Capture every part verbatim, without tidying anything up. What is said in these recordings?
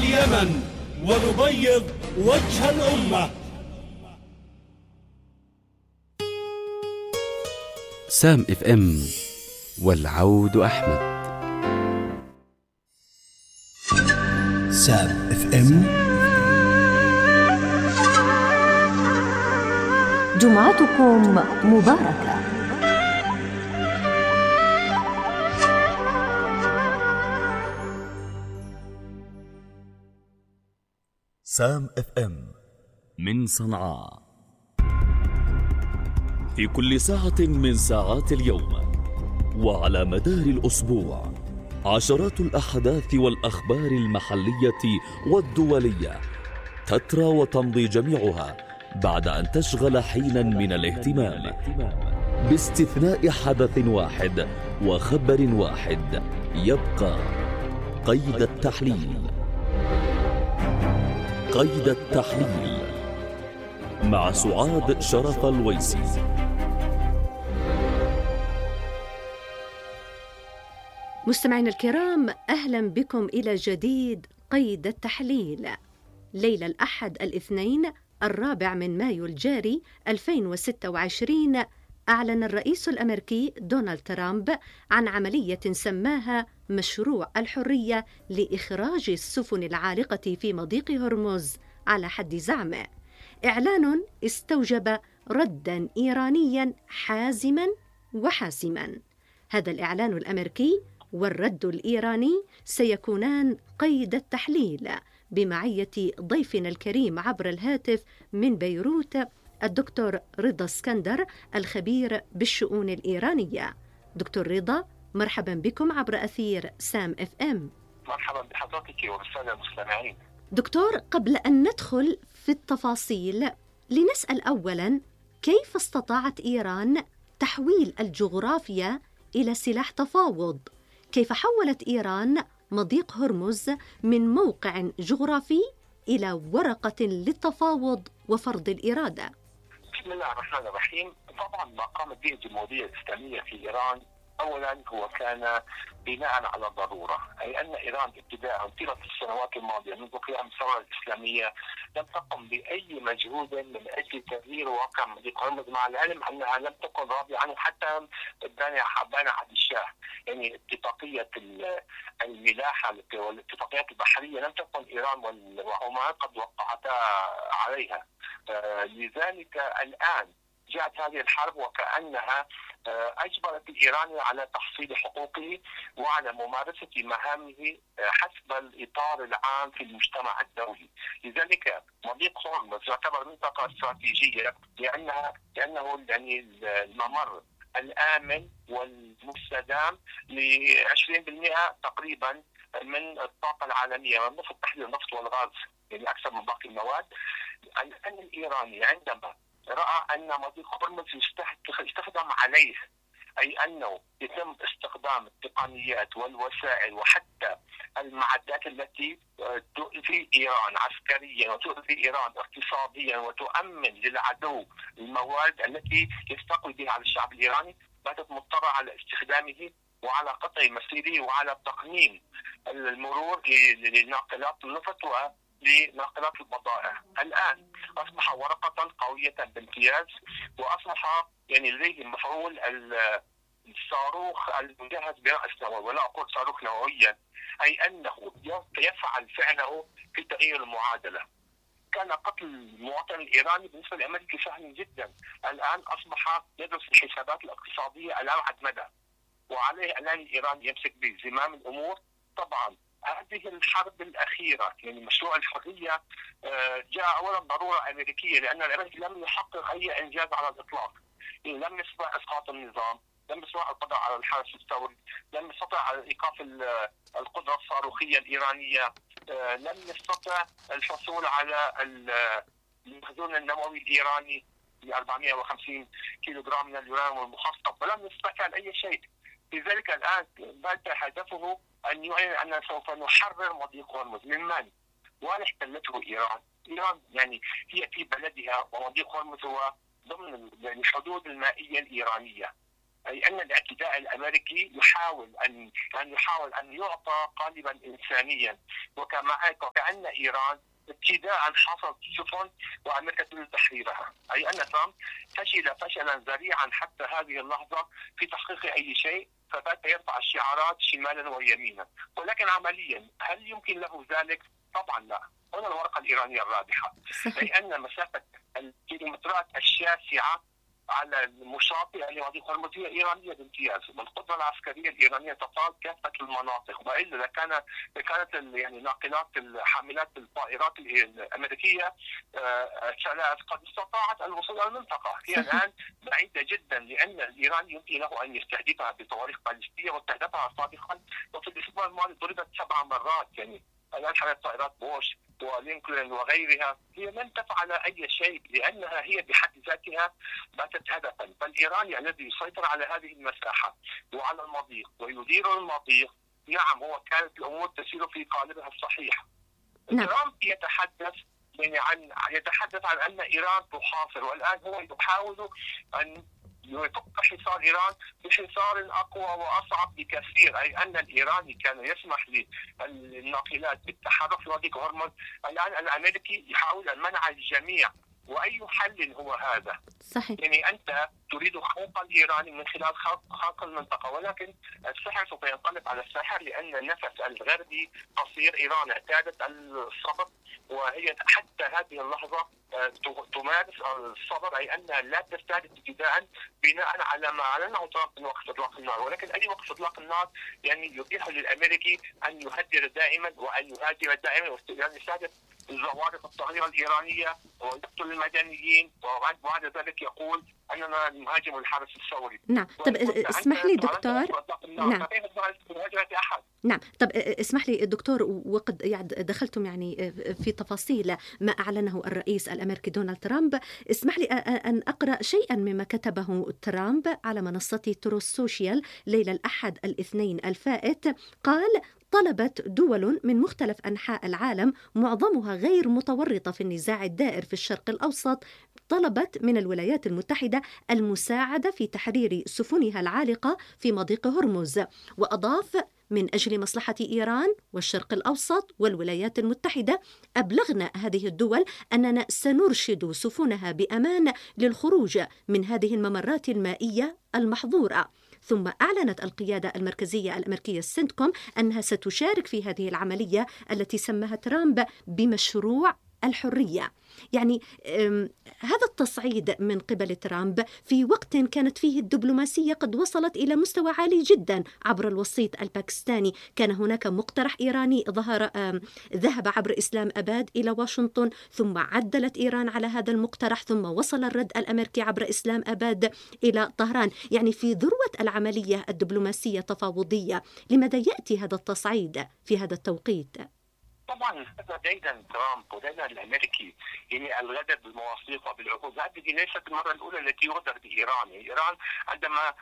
واليمن ونبيض وجه الأمة. سام اف ام والعود أحمد. سام اف ام. جمعتكم مباركة. سام اف ام من صنعاء. في كل ساعة من ساعات اليوم وعلى مدار الأسبوع عشرات الأحداث والأخبار المحلية والدولية تترى وتمضي جميعها بعد أن تشغل حينا من الاهتمام، باستثناء حدث واحد وخبر واحد يبقى: قيد التحليل. قيد التحليل مع سعاد شرف الويسي. مستمعينا الكرام، أهلا بكم إلى جديد قيد التحليل. ليلة الأحد الاثنين الرابع من مايو الجاري ألفين وستة وعشرين أعلن الرئيس الأمريكي دونالد ترامب عن عملية سماها مشروع الحرية لإخراج السفن العالقة في مضيق هرمز على حد زعمه. إعلان استوجب رداً إيرانياً حازماً وحاسماً. هذا الإعلان الأمريكي والرد الإيراني سيكونان قيد التحليل بمعية ضيفنا الكريم عبر الهاتف من بيروت الدكتور رضا اسكندر، الخبير بالشؤون الإيرانية. دكتور رضا، مرحبا بكم عبر أثير سام اف ام. مرحبا بحضرتك وبالسادة المستمعين. دكتور، قبل أن ندخل في التفاصيل لنسأل أولا، كيف استطاعت إيران تحويل الجغرافيا إلى سلاح تفاوض؟ كيف حولت إيران مضيق هرمز من موقع جغرافي إلى ورقة للتفاوض وفرض الإرادة؟ بسم الله الرحمن الرحيم. طبعا ما قامت به الجمهورية الإسلامية في إيران أولا هو كان بناء على ضرورة، أي أن إيران ابتداء طيلة السنوات الماضية منذ قيام الثورة الإسلامية لم تقم بأي مجهود من أجل تغيير واقع مضيق هرمز، مع العلم أنها لم تكن راضية عنه حتى بان عهد الشاه. يعني اتفاقية الملاحة والاتفاقيات البحرية لم تكن إيران وعمان قد وقعتا عليها. لذلك الآن جاءت هذه الحرب وكأنها أجبرت الإيراني على تحصيل حقوقه وعلى ممارسة مهامه حسب الإطار العام في المجتمع الدولي. لذلك مضيق هرمز يعتبر منطقة استراتيجية لأنها لأنه يعني الممر الآمن والمستدام ل عشرين بالمئة تقريبا من الطاقة العالمية، من النفط تحديدا النفط والغاز، يعني أكثر من باقي المواد. الآن الإيراني عندما رأى أن مضيق هرمز يستخدم عليه، أي أنه يتم استخدام التقنيات والوسائل وحتى المعدات التي تؤذي إيران عسكريا وتؤذي إيران اقتصاديا وتؤمن للعدو الموارد التي يستقوي بها على الشعب الإيراني، باتت مضطرة على استخدامه وعلى قطع مسيره وعلى تقنين المرور لناقلات النفط لناقلات البضائع. الآن أصبح ورقة قوية بامتياز، وأصبح يعني لديه مفعول الصاروخ المجهز برأس نووي، ولا أقول صاروخ نوويا، أي أنه يفعل فعله في تغيير المعادلة. كان قتل المواطن الإيراني بالنسبة للأمريكي سهل جدا، الآن أصبح يدرس الحسابات الاقتصادية الأبعد مدى، وعليه الآن الإيراني يمسك بزمام الأمور. طبعا هذه الحرب الأخيرة يعني مشروع الحرية جاء أولا ضرورة أمريكية، لأن الأمريكي لم يحقق أي إنجاز على الإطلاق. يعني لم يستطع إسقاط النظام، لم يستطع القضاء على الحرس الثوري، لم يستطع على إيقاف القدرة الصاروخية الإيرانية، لم يستطع الحصول على المخزون النووي الإيراني ب أربعمئة وخمسين كيلو جرام من اليورانيوم المخصب، ولم يستطع أي شيء. لذلك الآن بات هدفه أن يعلن أننا سوف نحرر مضيق هرمز. من من؟ ولا احتلته إيران. إيران يعني هي في بلدها، ومضيق هرمز هو ضمن الحدود المائية الإيرانية. أي أن الاعتداء الأمريكي يحاول أن أن يحاول أن يعطى قالبا إنسانيا، وكما أن إيران ابتداء حصلت سفن وأمريكا تريد تحريرها، أي أن ترامب فشل فشلا ذريعا حتى هذه اللحظة في تحقيق أي شيء، فبات يرفع الشعارات شمالا ويمينا، ولكن عمليا هل يمكن له ذلك؟ طبعا لا. هنا الورقة الإيرانية الرابحة، لأن مسافة الكيلومترات الشاسعة على المشاطئ لمضيق هرمز هي إيرانية بامتياز، والقدرة العسكرية الإيرانية تطال كافة المناطق، وإلا لكان كانت يعني ناقلات حاملات الطائرات الأمريكية ثلاث قد استطاعت الوصول إلى المنطقة. هي الآن بعيدة جدا، لأن الإيران يمكن له أن يستهدفها بصواريخ باليستية واستهدفها سابقا، وفي الأسبوع الماضي ضربت سبع مرات. يعني الآن حالة طائرات بوش ولينكولن وغيرها هي لن تفعل أي شيء، لأنها هي بحد ذاتها باتت هدفا. فالإيراني الذي يسيطر على هذه المساحة وعلى المضيق ويدير المضيق، نعم هو كانت الأمور تسير في قالبها الصحيح. نعم. ترامب يتحدث يعني عن يتحدث عن أن إيران تحاصر، والآن هو يحاول أن يفك حصار إيران بحصار أقوى وأصعب بكثير، أي أن الإيراني كان يسمح للناقلات بالتحرك في وادي هرمز، الآن الأمريكي يحاول منع الجميع. وأي حل هو هذا؟ صحيح. يعني أنت تريد خلق الإيراني من خلال خلق المنطقة، ولكن السحر سوف ينقلب على الساحر، لأن النفس الغربي قصير. إيران اعتادت الصبر، وهي حتى هذه اللحظة تمارس الصبر، أي أنها لا تستهدف ابتداء بناء على ما أعلنه ترامب من وقف إطلاق النار، ولكن أي وقف إطلاق النار يعني يتيح للأمريكي أن يهدر دائما وأن يهاجر دائما، وأن يستهدف الزوارق الصغيرة الإيرانية ويقتل المدنيين، وبعد ذلك يقول أننا نهاجم الحرس الثوري. نعم. طب اسمح لي دكتور. نعم. نعم. طب اسمح لي دكتور، وقد يعني دخلتم يعني في تفاصيل ما أعلنه الرئيس الأمريكي دونالد ترامب، اسمح لي أن أقرأ شيئا مما كتبه ترامب على منصة تروث سوشيال ليلة الأحد الاثنين الفائت. قال: طلبت دول من مختلف أنحاء العالم معظمها غير متورطة في النزاع الدائر في الشرق الأوسط، طلبت من الولايات المتحدة المساعدة في تحرير سفنها العالقة في مضيق هرمز. وأضاف: من أجل مصلحة إيران والشرق الأوسط والولايات المتحدة أبلغنا هذه الدول أننا سنرشد سفنها بأمان للخروج من هذه الممرات المائية المحظورة. ثم أعلنت القيادة المركزية الأمريكية السنتكوم أنها ستشارك في هذه العملية التي سماها ترامب بمشروع الحرية. يعني هذا التصعيد من قبل ترامب في وقت كانت فيه الدبلوماسية قد وصلت إلى مستوى عالي جدا عبر الوسيط الباكستاني. كان هناك مقترح إيراني ظهر ذهب عبر إسلام أباد إلى واشنطن، ثم عدلت إيران على هذا المقترح، ثم وصل الرد الأمريكي عبر إسلام أباد إلى طهران. يعني في ذروة العملية الدبلوماسية التفاوضية، لماذا يأتي هذا التصعيد في هذا التوقيت؟ طبعا هذا ديدا ترامب وديدا الامريكي، يعني الغدر بالمواثيق وبالعقود. هذه ليست المره الاولى التي يغدر بايران. ايران عندما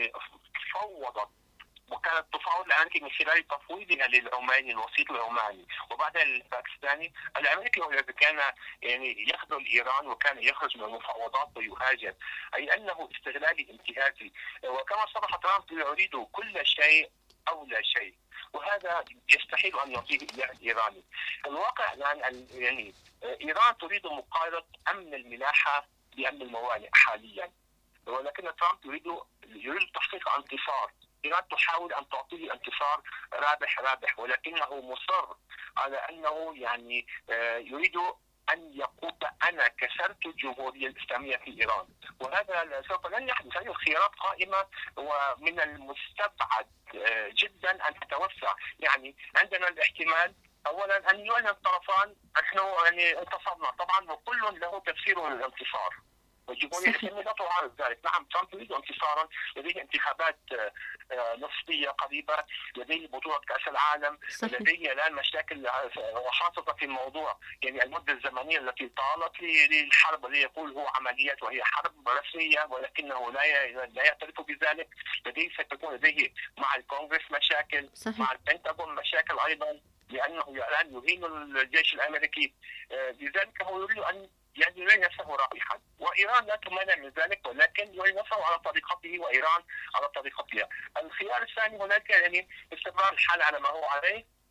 فوضت وكانت تفاوض الامريكي من خلال تفويضها للعماني الوسيط العماني وبعدها الباكستاني، الامريكي هو الذي كان يعني يخذل ايران وكان يخرج من المفاوضات ويهاجر، اي انه استغلالي انتهازي. وكما صرح ترامب يريد كل شيء او لا شيء، وهذا يستحيل ان يعطيه اياه الايراني. الواقع الان يعني ايران تريد مقارنه امن الملاحه بامن الموانئ حاليا، ولكن ترامب يريد يريد تحقيق انتصار. إيران تحاول أن تعطيه انتصار رابح رابح، ولكنه مصر على أنه يعني يريد أن يقول أنا كسرت الجمهورية الإسلامية في إيران، وهذا سوف لن يحدث. هذه الخيارات قائمة، ومن المستبعد جدا أن تتوسع. يعني عندنا الاحتمال أولا أن يعلن الطرفان نحن يعني انتصرنا، طبعا وكل له تفسيره للانتصار، والجمهورية الإسلامية لا تعارض ذلك. نعم ترامب يريد انتصارا، لديه انتخابات نصفية قريبة، لديه بطولة كأس العالم، صحيح. لديه الآن مشاكل وحاصلة في الموضوع، يعني المدة الزمنية التي طالت للحرب اللي يقول هو عمليات وهي حرب رسمية، ولكنه لا لا يعترف بذلك. لديه ستكون لديه مع الكونغرس مشاكل، صحيح. مع البنتاغون مشاكل أيضا، لأنه الآن يهين الجيش الأمريكي. لذلك هو يريد أن يعني يري نفسه رابحا، وإيران لا تمانع من ذلك، ولكن يري نفسه على طريقته وإيران على طريقتها. الخيار الثاني هناك يعني استمرار الحال على ما هو عليه،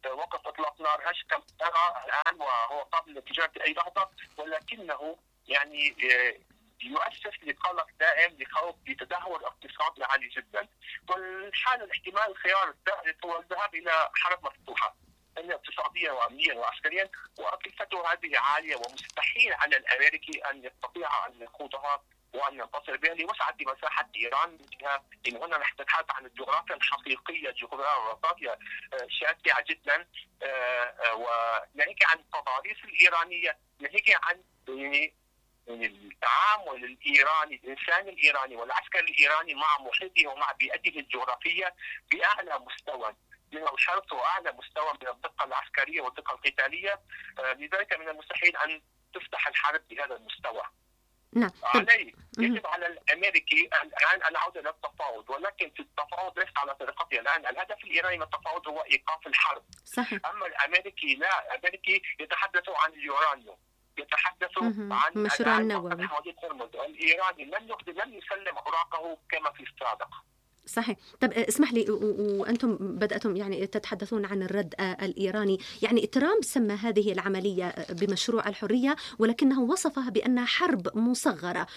وقف اطلاق نار هشتم الان وهو قابل للتجاره في اي لحظه، ولكنه يعني يؤسس لقلق دائم لخوف بتدهور اقتصادي عالي جدا. والحال الاحتمال الخيار الثالث هو الذهاب الى حرب مفتوحه اقتصاديا وامنيا وعسكريا، وكلفته هذه عاليه ومستحيل على الامريكي ان يستطيع ان يخوضها وان ينتصر بها لوسعه مساحه ايران. ان هنا نتحدث عن الجغرافيا الحقيقيه، جغرافيا شاسعه جدا، وناهيك عن التضاريس الايرانيه، ناهيك عن يعني التعامل الايراني، الانسان الايراني والعسكر الايراني مع محيطه ومع بيئته الجغرافيه باعلى مستوى من الحرص واعلى مستوى من الدقه العسكريه والدقه القتاليه. لذلك من المستحيل ان تفتح الحرب بهذا المستوى. نعم. عليه يجب على الامريكي الان العوده الى التفاوض، ولكن في التفاوض ليس على طريقته الان. الهدف الايراني من التفاوض هو ايقاف الحرب. صحيح. اما الامريكي لا، الامريكي يتحدث عن اليورانيوم، يتحدث عن مشروع النووي. الايراني لن لن يسلم اوراقه كما في السابق. صحيح. طب اسمح لي، وأنتم بدأتم يعني تتحدثون عن الرد الإيراني، يعني ترامب سمى هذه العملية بمشروع الحرية ولكنه وصفها بأنها حرب مصغرة،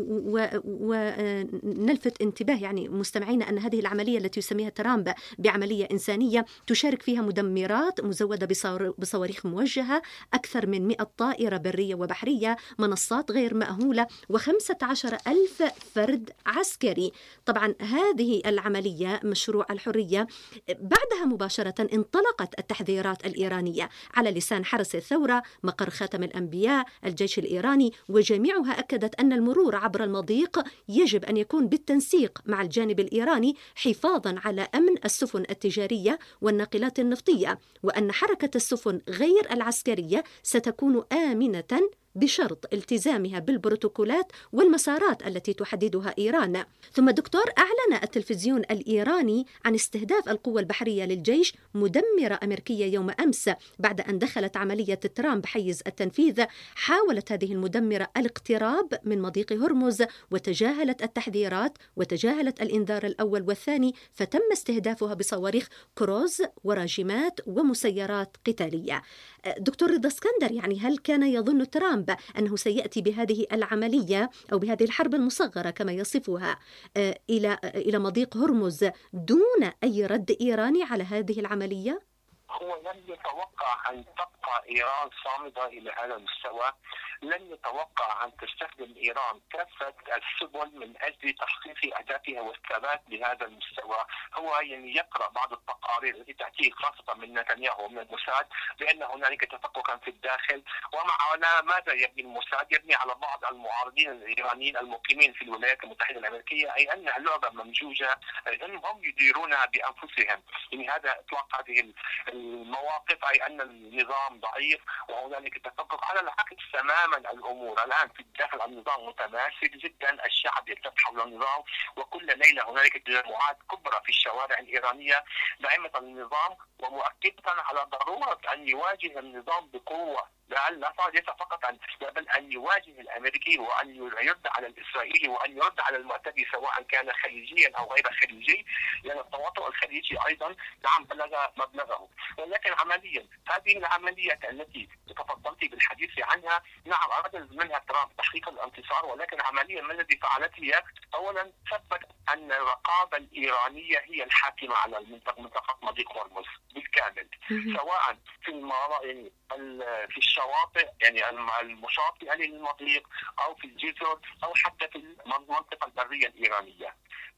ونلفت انتباه يعني مستمعينا أن هذه العملية التي يسميها ترامب بعملية إنسانية تشارك فيها مدمرات مزودة بصواريخ موجهة، أكثر من مئة طائرة برية وبحرية، منصات غير مأهولة، وخمسة عشر ألف فرد عسكري. طبعا هذه العملية مشروع الحرية بعدها مباشرة انطلقت التحذيرات الإيرانية على لسان حرس الثورة، مقر خاتم الأنبياء، الجيش الإيراني، وجميعها أكدت أن المرور عبر المضيق يجب أن يكون بالتنسيق مع الجانب الإيراني حفاظا على أمن السفن التجارية والناقلات النفطية، وأن حركة السفن غير العسكرية ستكون آمنة بشرط التزامها بالبروتوكولات والمسارات التي تحددها إيران. ثم دكتور، أعلن التلفزيون الإيراني عن استهداف القوة البحرية للجيش مدمرة أمريكية يوم أمس بعد أن دخلت عملية ترامب حيز التنفيذ. حاولت هذه المدمرة الاقتراب من مضيق هرمز وتجاهلت التحذيرات وتجاهلت الإنذار الأول والثاني، فتم استهدافها بصواريخ كروز وراجمات ومسيرات قتالية. دكتور رضا اسكندر، يعني هل كان يظن ترامب أنه سيأتي بهذه العملية أو بهذه الحرب المصغرة كما يصفها إلى إلى مضيق هرمز دون أي رد إيراني على هذه العملية؟ هو لن يتوقع أن تبقى إيران صامدة إلى هذا المستوى، لن يتوقع أن تستخدم إيران كافة السبل من أجل تحقيق أهدافها والثبات بهذا المستوى. هو يعني يقرأ بعض التقارير التي تأتيه خاصة من نتنياهو ومن الموساد بأن هنالك تفككا في الداخل، ومع ماذا يبني الموساد؟ يبني على بعض المعارضين الإيرانيين المقيمين في الولايات المتحدة الأمريكية، أي أنها لعبة ممجوجة هم يديرونها بأنفسهم. يعني هذا إطلاق هذه المواقف، أي أن النظام ضعيف وهنالك تفكك. على العكس تماما الأمور الآن في الداخل النظام متماسك جدا، الشعب يلتف حول النظام، وكل ليلة هنالك تجمعات كبرى في الشوارع الإيرانية داعمة النظام ومؤكدة على ضرورة أن يواجه النظام بقوة، لا ليس فقط أن بل أن يواجه الأمريكي وأن يرد على الإسرائيلي وأن يرد على المعتدي سواء كان خليجيا أو غير خليجي، لأن التواطؤ الخليجي أيضا نعم بلغ مبلغه. ولكن عمليا هذه العملية التي تفضلت بالحديث عنها نعم أراد منها ترامب تحقيق الانتصار، ولكن عمليا ما الذي فعلته هي أولا ثبت أن الرقابة الإيرانية هي الحاكمة على المنطقة منطقة مضيق هرمز بالكامل، سواء في يعني في الشواطئ يعني المشاطئة للمضيق أو في الجزر أو حتى في المنطقة البرية الإيرانية.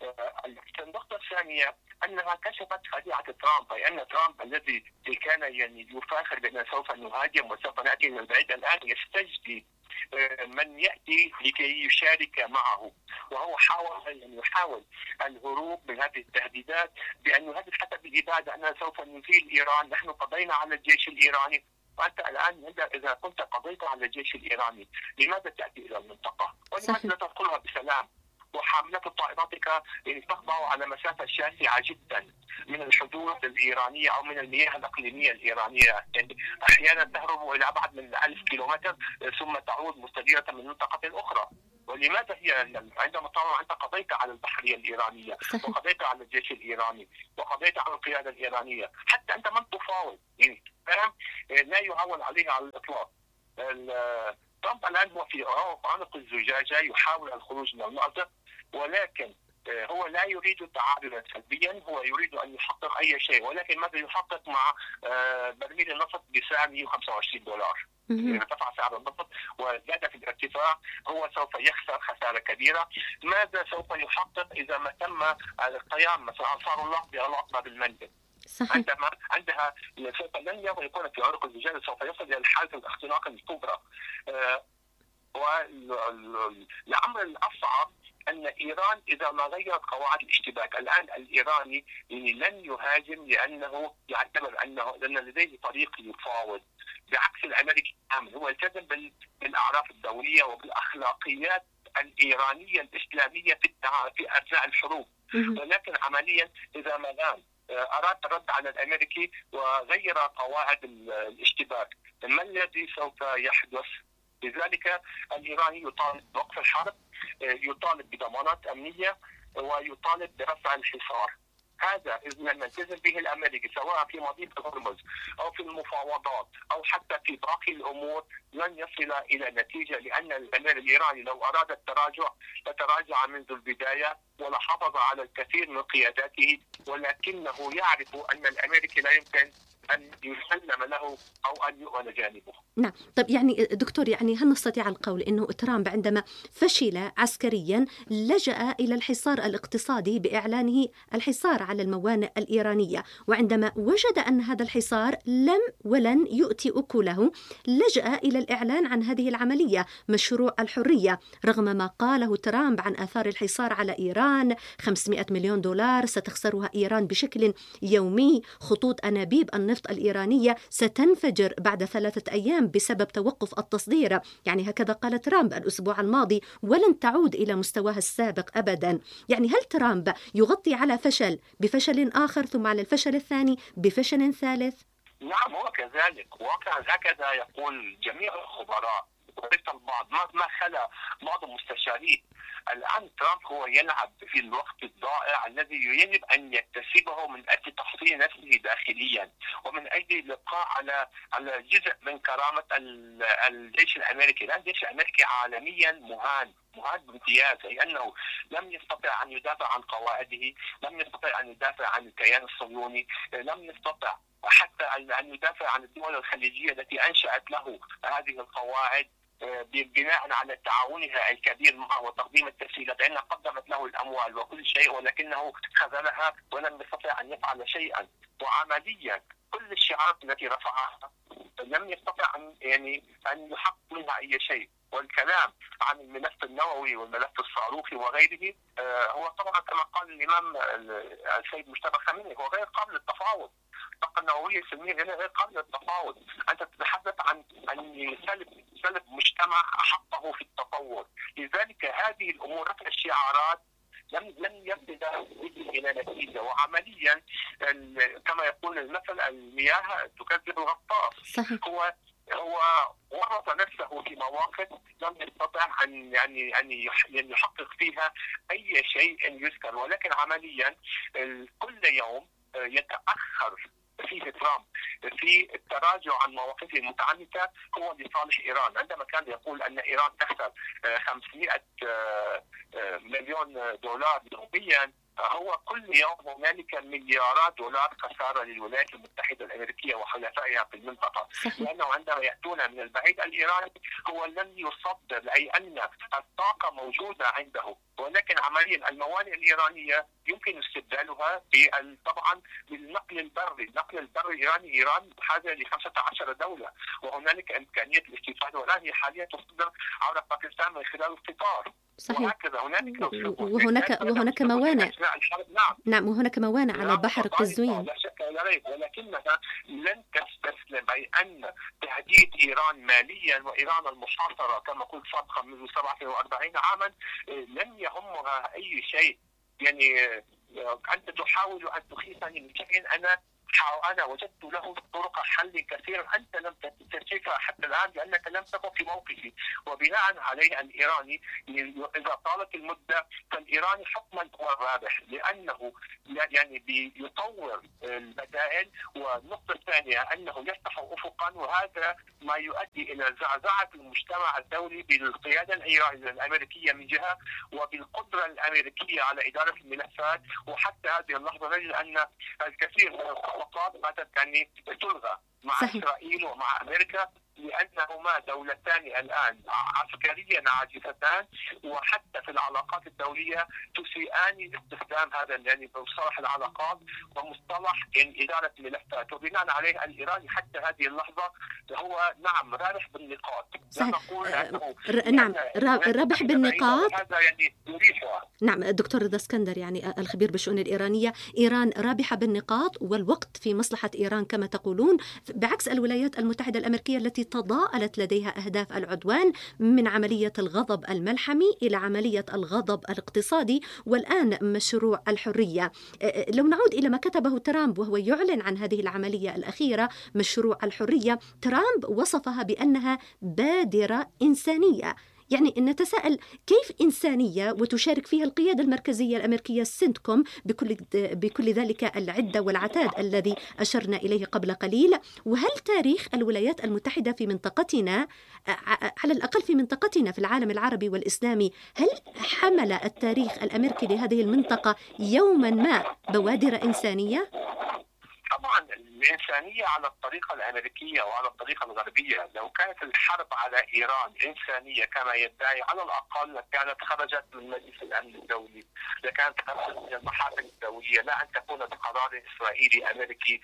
النقطة الثانية أنها كشفت خديعة ترامب، أي أن ترامب الذي كان يعني يفاخر بأنه سوف نهاجم وسوف نأتي من البعيد الآن يستجدي من يأتي لكي يشارك معه، وهو حاول يعني يحاول الهروب من هذه التهديدات بأن يهدد حتى بالإبادة أننا سوف نزيل إيران، نحن قضينا على الجيش الإيراني. وأنت الآن إذا كنت قضيت على الجيش الإيراني لماذا تأتي إلى المنطقة؟ ولماذا لا تدخلها بسلام؟ وحاملات طائراتك يعني تخضع على مسافة شاسعة جدا من الحدود الإيرانية أو من المياه الإقليمية الإيرانية، يعني أحيانا تهرب إلى أبعد من ألف كيلومتر ثم تعود مستديرة من منطقة أخرى. ولماذا هي عندما طبعا أنت قضيت على البحرية الإيرانية صحيح. وقضيت على الجيش الإيراني وقضيت على القيادة الإيرانية، حتى أنت من تفاوض يعني لا يعول عليها على الإطلاق. ترامب الآن هو في عنق الزجاجة يحاول الخروج من المأزق، ولكن هو لا يريد تعادلا سلبيا، هو يريد ان يحقق اي شيء، ولكن ماذا يحقق مع برميل النفط بسعر مئة وخمسة وعشرين دولار؟ ارتفع سعر النفط وزاد في الارتفاع، هو سوف يخسر خساره كبيره. ماذا سوف يحقق اذا ما تم القيام مثلا انصار الله بالاطمه بالمنزل؟ صحيح. عندما عندها سوف لن يكون في عنق الزجاجه، سوف يصل الى حاله الاختناق الكبرى. والامر الاصعب أن إيران إذا ما غيرت قواعد الاشتباك، الآن الإيراني يعني لن يهاجم لأنه يعتبر أنه لأن لديه طريق يفاوض، بعكس الأمريكي تماما، هو يلتزم بالأعراف الدولية وبالأخلاقيات الإيرانية الإسلامية في في أثناء الحروب. ولكن عمليا إذا ما كان أراد الرد على الأمريكي وغير قواعد الاشتباك، ما الذي سوف يحدث؟ لذلك الإيراني يطالب بوقف الحرب، يطالب بضمانات أمنية، ويطالب برفع الحصار. هذا إذا لم يلتزم به الأمريكي سواء في مضيق هرمز أو في المفاوضات أو حتى في باقي الأمور لن يصل إلى نتيجة، لأن الأمير الإيراني لو أراد التراجع لتراجع منذ البداية ولحافظ على الكثير من قياداته، ولكنه يعرف أن الأمريكي لا يمكن أن يسلم له أو أن يؤمن جانبه. نعم. طب يعني دكتور، يعني هل نستطيع القول أنه ترامب عندما فشل عسكريا لجأ إلى الحصار الاقتصادي بإعلانه الحصار على الموانئ الإيرانية، وعندما وجد أن هذا الحصار لم ولن يؤتي أكله لجأ إلى الإعلان عن هذه العملية مشروع الحرية، رغم ما قاله ترامب عن آثار الحصار على إيران، خمسمئة مليون دولار ستخسرها إيران بشكل يومي، خطوط أنابيب النفط الإيرانية ستنفجر بعد ثلاثة أيام بسبب توقف التصدير، يعني هكذا قال ترامب الأسبوع الماضي، ولن تعود إلى مستواها السابق أبدا. يعني هل ترامب يغطي على فشل بفشل آخر ثم على الفشل الثاني بفشل ثالث؟ نعم هو كذلك، وكان هكذا يقول جميع الخبراء وليس البعض، ما خلا بعض المستشارين. الآن ترامب هو يلعب في الوقت الضائع الذي يجب أن يكتسبه من أجل تحصين نفسه داخليا ومن أجل الإبقاء على على جزء من كرامة الجيش الأمريكي. الآن الجيش الأمريكي عالميا مهان مهان بامتياز، لأنه لم يستطع أن يدافع عن قواعده، لم يستطع أن يدافع عن الكيان الصهيوني، لم يستطع حتى أن يدافع عن الدول الخليجية التي أنشأت له هذه القواعد بناء على تعاونها الكبير معه وتقديم التسهيلات، لأنها قدمت له الأموال وكل شيء، ولكنه خذلها ولم يستطع أن يفعل شيئا. وعمليا كل الشعارات التي رفعها لم يستطع أن يعني أن يحقق منها أي شيء. والكلام عن الملف النووي والملف الصاروخي وغيره هو طبعا كما قال الإمام السيد مجتبى خامنئي هو غير قابل للتفاوض. الطاقة النووية السلمية غير قابلة للتفاوض. أنت تتحدث عن أن سلب سلب مجتمع حقه في التطور. لذلك هذه الأمور رفع الشعارات لم لم يبدأ إلى نتيجة. وعمليا كما يقول المثل المياه تكذب الغطاس. هو هو ورط نفسه في مواقف لم يستطع ان يعني ان يحقق فيها اي شيء يذكر، ولكن عمليا كل يوم يتاخر فيه ترامب في التراجع عن مواقفه المتعنتة هو لصالح إيران. عندما كان يقول أن إيران تخسر خمسمئة مليون دولار يوميا، هو كل يوم هنالك مليارات دولار خسارة للولايات المتحدة الأمريكية وحلفائها في المنطقة. لأنه عندما يأتون من البعيد الإيراني هو لم يصدر، أي أن الطاقة موجودة عنده، ولكن عمليا الموانئ الإيرانية يمكن استبدالها طبعا بالنقل البري. النقل البري الإيراني، إيران بحاجة ل خمسة عشر دولة وهنالك إمكانية الاستفادة، والآن هي حاليا تصدر عبر باكستان من خلال القطار. صحيح. وهكذا هنالك وهناك وهناك موانئ. نعم. نعم وهناك موانئ على بحر قزوين. لا شك ولا ريب، ولكنها لن تستسلم، أي أن تهديد إيران ماليا وإيران المحاصرة كما قلت سابقا منذ سبعة وأربعين عاما لم يهمها أي شيء. يعني أنت تحاول أن تخيفني من شيء أنا أنا وجدت له طرق حل كثيرة أنت لم تكتشفها حتى الآن لأنك لم تكن في موقفي. وبناء عليه الإيراني إذا طالت المدة فالإيراني حتما هو الرابح، لأنه يعني بيطور البدائل. والنقطة الثانية أنه يفتح أفقا، وهذا ما يؤدي إلى زعزعة المجتمع الدولي بالقيادة الإيرانية الأمريكية من جهة وبالقدرة الأمريكية على إدارة الملفات. وحتى هذه اللحظة نجد أن الكثير من الخطوات باتت يعني تلغى مع صحيح. إسرائيل ومع أمريكا، لأنهما دولتان الآن عسكريا عاجزتان، وحتى في العلاقات الدولية تسيئان استخدام هذا يعني مصطلح العلاقات ومصطلح يعني إدارة الملفات. وبناء عليه الإيراني حتى هذه اللحظة هو نعم رابح بالنقاط. نقول أنه نعم رابح بالنقاط. هذا يعني يريحها. نعم دكتور رضا اسكندر يعني الخبير بالشؤون الإيرانية، إيران رابحة بالنقاط والوقت في مصلحة إيران كما تقولون، بعكس الولايات المتحدة الأمريكية التي تضاءلت لديها أهداف العدوان من عملية الغضب الملحمي إلى عملية الغضب الاقتصادي والآن مشروع الحرية. لو نعود إلى ما كتبه ترامب وهو يعلن عن هذه العملية الأخيرة مشروع الحرية، ترامب وصفها بأنها بادرة إنسانية. يعني نتساءل كيف إنسانية وتشارك فيها القيادة المركزية الأمريكية سنتكوم بكل بكل ذلك العدة والعتاد الذي أشرنا إليه قبل قليل؟ وهل تاريخ الولايات المتحدة في منطقتنا على الأقل في منطقتنا في العالم العربي والإسلامي هل حمل التاريخ الأمريكي لهذه المنطقة يوما ما بوادر إنسانية؟ طبعا الإنسانية على الطريقة الأمريكية وعلى الطريقة الغربية. لو كانت الحرب على إيران إنسانية كما يدعي على الأقل لكانت خرجت من مجلس الأمن الدولي، لكانت خرجت من المحافل الدولية، لا أن تكون بقرار إسرائيلي أمريكي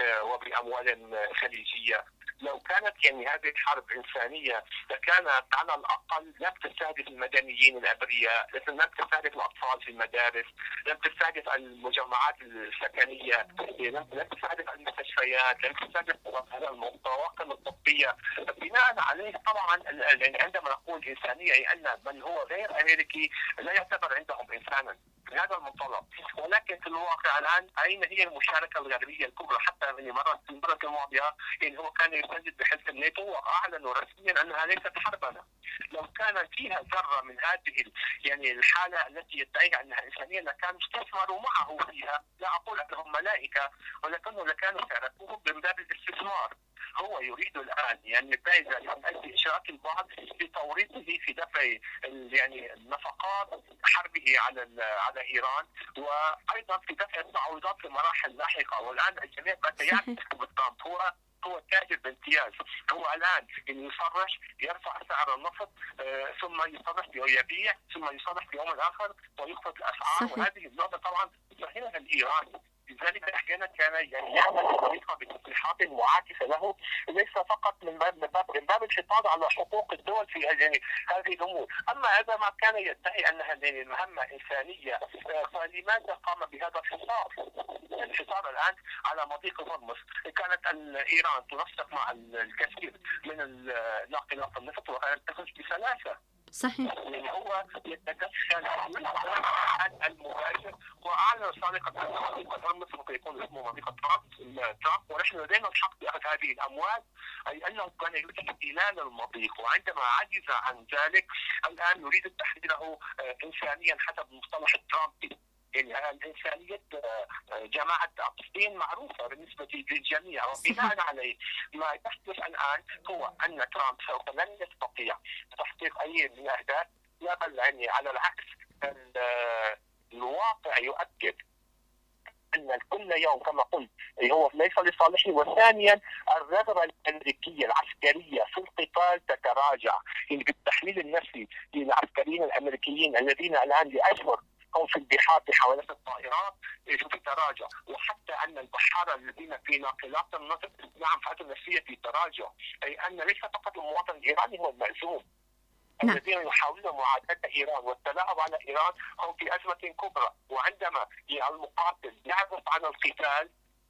وبأموال خليجية. لو كانت يعني هذه الحرب إنسانية لكانت على الأقل لم تستهدف المدنيين الأبرياء، لم تستهدف الأطفال في المدارس، لم تستهدف المجمعات السكنية، لم تستهدف المستشفيات، لم تستهدف الطواقم الطبية. بناء عليه طبعا يعني عندما نقول إنسانية أي أن من هو غير أمريكي لا يعتبر عندهم إنسانا بهذا المنطلق. ولكن في الواقع الآن أين هي المشاركة الغربية الكبرى؟ حتى من مرة في المرة الماضية إن هو كان يسجد بحلف الناتو وأعلنوا رسميا أنها ليست حربنا. لو كان فيها ذرة من هذه يعني الحالة التي يدعيها أنها إنسانية لكانوا استثمروا معه فيها. لا أقول أنهم ملائكة، ولكنهم لكانوا شاركوه من باب الاستثمار. هو يريد الآن يعني فائدة من أجل إشراك البعض في توريطه في دفع يعني نفقات حربه على على إيران، وأيضا في دفع التعويضات في مراحل لاحقة. والآن الجميع بات يعرف بالضبط هو هو تاجر بامتياز. هو الآن إن يصرح يرفع سعر النفط آه ثم يصرح يبيع ثم يصرح في يوم الآخر ويخفض الأسعار. وهذه النقطة طبعا تفهمها الإيراني. لذلك احيانا كان يعني يعمل طريقه بتصريحات معاكسه له، ليس فقط من باب من باب, من باب الحفاظ على حقوق الدول في يعني هذه الامور. اما هذا ما كان يدعي انها يعني مهمه انسانيه، فلماذا قام بهذا الحصار؟ الحصار الان على مضيق هرمز. كانت ايران تنسق مع الكثير من ناقلات النفط وكانت تخرج بسلاسه. صحيح. يعني هو يتدخل المباشر واعلن سابقا ان مضيق هرمز سوف يكون اسمه مضيق ترامب، ونحن لدينا الحق باخذ هذه الاموال، اي انه كان يريد احتلال المضيق، وعندما عجز عن ذلك الان يريد تحويله انسانيا حسب المصطلح الترامبي. يعني الإنسانية جماعة أقسطين معروفة بالنسبة للجميع، وبناء عليه ما يحدث الآن هو أن ترامب سوف لن يستطيع تحقيق أي من الأهداف، لا بل يعني على العكس الواقع يؤكد أن كل يوم كما قلت هو ليس لصالحه. وثانيا الرغبة الأمريكية العسكرية في القتال تتراجع. يعني بالتحليل النفسي للعسكريين الأمريكيين الذين الآن لأشهر هم في البحار في حوالات الطائرات في تراجع، وحتى أن البحارة الذين في ناقلات النفط نعم حالتهم النفسية في تراجع، أي أن ليس فقط المواطن الإيراني هو المأزوم. نعم. الذين يحاولون معاداة إيران والتلاعب على إيران هم في أزمة كبرى، وعندما المقاتل يعرف عن القتال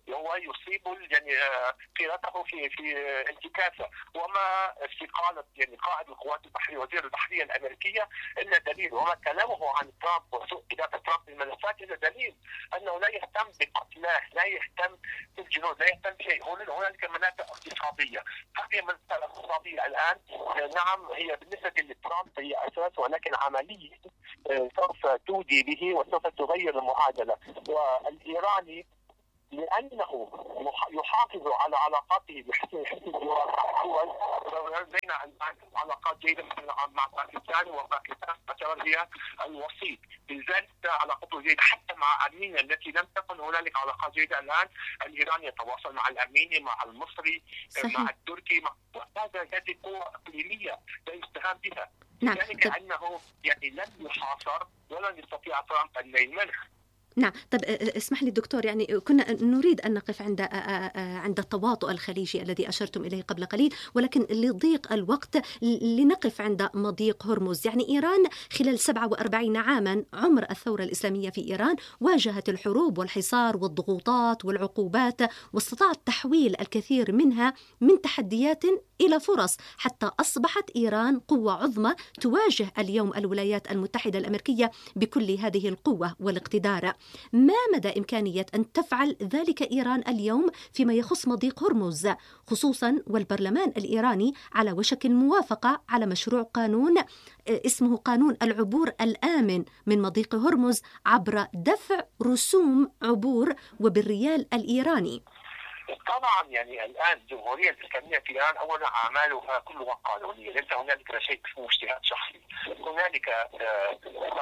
هو يصيب يعني قيادته في في انتكاسه. وما استقاله يعني قائد القوات البحريه وزير البحريه الامريكيه الا دليل، وما كلامه عن ترامب وسوء اداره ترامب للملفات الا دليل انه لا يهتم بقتلاه، لا يهتم بالجنود، لا يهتم بشيء. هنالك منافع اقتصاديه، هذه المنافع الاقتصاديه الان نعم هي بالنسبه لترامب هي اساس، ولكن عمليه سوف تودي به وسوف تغير المعادله. والايراني لأنه يحافظ على علاقاته بحسن حسن الجوار، لدينا علاقات جيدة مع باكستان، وباكستان تعتبر هي الوسيط، لذلك علاقته جيدة حتى مع أرمينيا التي لم تكن هنالك علاقات جيدة. الآن الإيراني يتواصل مع الأرميني، مع المصري، صحيح. مع التركي، مع هذا هذه قوة إقليمية لا يستهان بها. نعم. لذلك أنه يعني لن يحاصر ولن يستطيع ترامب أن يمنع. نعم. طب اسمح لي دكتور، يعني كنا نريد أن نقف عند عند التواطؤ الخليجي الذي أشرتم إليه قبل قليل، ولكن لضيق الوقت لنقف عند مضيق هرمز. يعني إيران خلال سبعة وأربعين عاما عمر الثورة الإسلامية في إيران واجهت الحروب والحصار والضغوطات والعقوبات، واستطاعت تحويل الكثير منها من تحديات إلى فرص، حتى أصبحت إيران قوة عظمى تواجه اليوم الولايات المتحدة الأمريكية بكل هذه القوة والاقتدار. ما مدى إمكانية أن تفعل ذلك إيران اليوم فيما يخص مضيق هرمز، خصوصا والبرلمان الإيراني على وشك الموافقة على مشروع قانون اسمه قانون العبور الآمن من مضيق هرمز عبر دفع رسوم عبور وبالريال الإيراني؟ طبعا يعني الان الجمهوريه الاسلاميه في ايران اولا اعمالها كلها قانونيه، ليس هنالك شيء اسمه اجتهاد شخصي. هنالك آه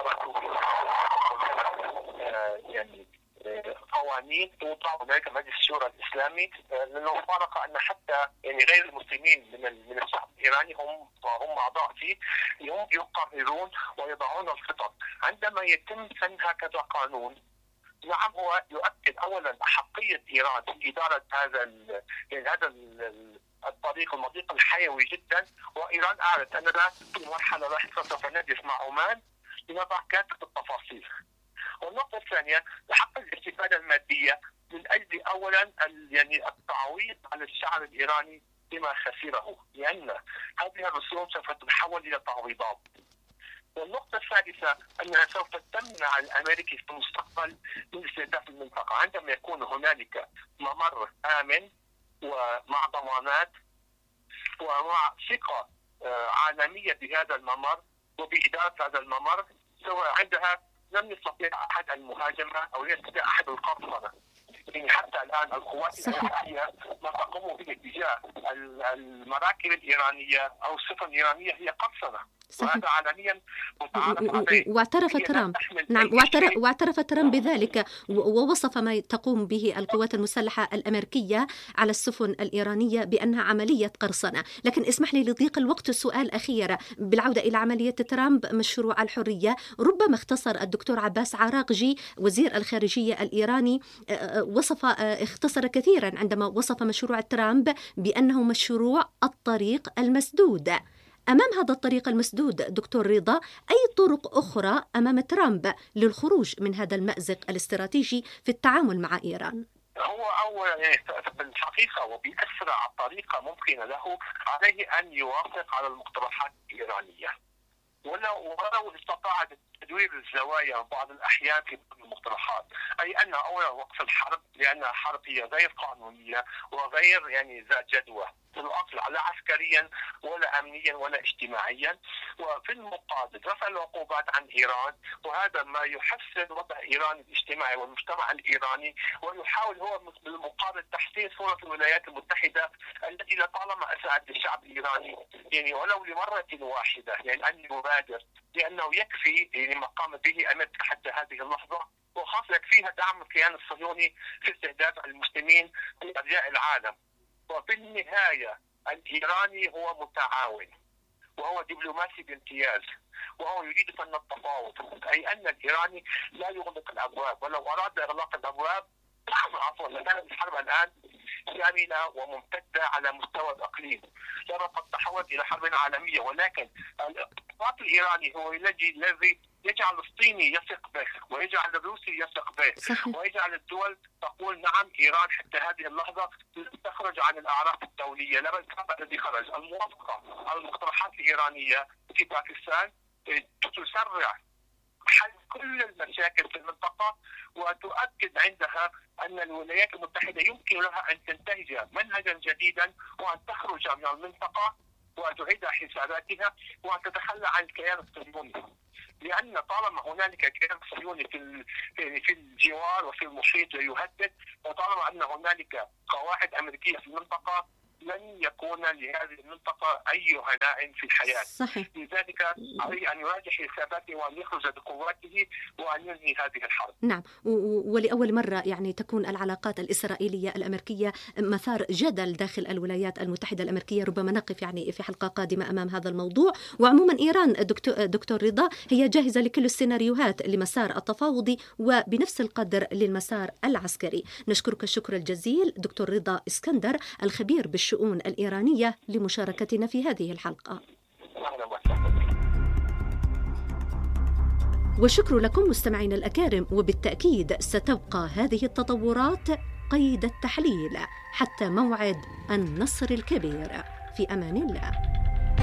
يعني قوانين توضع، هنالك مجلس الشورى الاسلامي. لانه فارق ان حتى يعني غير المسلمين من من الشعب الايراني هم هم اعضاء فيه، هم يقررون ويضعون الخطط. عندما يتم سن هكذا قانون، نعم هو يؤكد اولا احقيه ايران في اداره هذا يعني هذا الطريق المضيق الحيوي جدا. وايران اعلنت اننا في مرحله لاحقه سوف نجلس مع عمان لنضع كافه التفاصيل. والنقطه الثانيه حق الاستفاده الماديه من اجل اولا يعني التعويض على الشعب الايراني بما خسره، لان هذه الرسوم سوف تتحول الى تعويضات. والنقطة الثالثة أنها سوف تمنع الأمريكي في المستقبل من استهداف المنطقة عندما يكون هنالك ممر آمن ومع ضمانات ومع ثقة عالمية بهذا الممر وبإدارة هذا الممر. سواء عندها لم يستطيع أحد المهاجمة أو يستطيع أحد القصف. يعني حتى الآن القوات الأمريكية ما تقوم به تجاه المراكب الإيرانية أو السفن الإيرانية هي قرصنة، وهذا عالميا متعارف عليه. واعترف ترامب نعم واعترف, واعترف ترامب بذلك، ووصف ما تقوم به القوات المسلحة الأمريكية على السفن الإيرانية بأنها عملية قرصنة. لكن اسمح لي لضيق الوقت السؤال أخيرا بالعودة إلى عملية ترامب مشروع الحرية. ربما اختصر الدكتور عباس عراقجي وزير الخارجية الإيراني وصف اختصر كثيرا عندما وصف مشروع ترامب بأنه مشروع الطريق المسدود. أمام هذا الطريق المسدود دكتور رضا، أي طرق أخرى أمام ترامب للخروج من هذا المأزق الاستراتيجي في التعامل مع إيران؟ هو أولا بالحقيقة وبأسرع طريقة ممكنة له عليه أن يوافق على المقترحات الإيرانية، ولو ولو استطاع تدوير الزوايا بعض الأحيان في المقترحات، أي أن أولا وقف الحرب لأنها حرب هي غير قانونية وغير يعني ذات جدوى في الأصل لا عسكريا ولا أمنيا ولا اجتماعيا. وفي المقابل رفع العقوبات عن إيران، وهذا ما يحسن وضع إيران الاجتماعي والمجتمع الإيراني، ويحاول هو بالمقابل تحسين صورة الولايات المتحدة التي لطالما أساءت للشعب الإيراني يعني ولو لمرة واحدة، يعني أن يبادر، لأنه يكفي يعني ما قام به أمريكا حتى هذه اللحظة، وخاصة يكفيها دعم الكيان الصهيوني في استهداف المسلمين في أرجاء العالم. وفي النهاية الإيراني هو متعاون وهو دبلوماسي بامتياز، وهو يريد فن التفاوض، أي أن الإيراني لا يغلق الأبواب، ولو أراد إغلاق الأبواب عفوا لكانت الحرب الآن شاملة وممتدة على مستوى الإقليم، لقد تحولت إلى حرب عالمية. ولكن الاقتراح الإيراني هو الذي الذي يجعل الصيني يثق به ويجعل الروسي يثق به صحيح. ويجعل الدول تقول نعم إيران حتى هذه اللحظة تخرج عن الأعراف الدولية. لا بل الذي خرج الموافقة على المقترحات الإيرانية في باكستان تسرع حل كل المشاكل في المنطقة، وتؤكد عندها أن الولايات المتحدة يمكن لها أن تنتهج منهجا جديدا وأن تخرج من المنطقة وتعيد حساباتها وأن تتخلى عن الكيان الصهيوني، لأن طالما هنالك كيان صهيوني في في الجوار وفي المحيط ويهدد، وطالما أن هنالك قواعد أمريكية في المنطقة لن يكون لهذه المنطقة أي هناء في الحياة. صحيح. لذلك عليه أن يراجع حساباته وأن يخرج بقواته وأن ينهي هذه الحرب. نعم، ولأول مرة يعني تكون العلاقات الإسرائيلية الأمريكية مثار جدل داخل الولايات المتحدة الأمريكية. ربما نقف يعني في حلقة قادمة أمام هذا الموضوع. وعموما إيران دكتور, دكتور رضا هي جاهزة لكل السيناريوهات لمسار التفاوضي وبنفس القدر للمسار العسكري. نشكرك الشكر الجزيل دكتور رضا اسكندر الخبير بالشؤون الإيرانية لمشاركتنا في هذه الحلقة. وشكر لكم مستمعينا الأكارم، وبالتأكيد ستبقى هذه التطورات قيد التحليل حتى موعد النصر الكبير. في أمان الله.